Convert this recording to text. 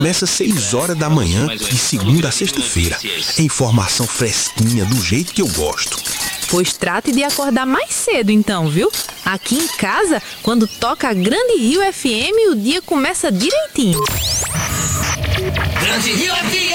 Começa às 6 horas da manhã, de segunda a sexta-feira. É informação fresquinha, do jeito que eu gosto. Pois trate de acordar mais cedo então, viu? Aqui em casa, quando toca a Grande Rio FM, o dia começa direitinho. Grande Rio FM!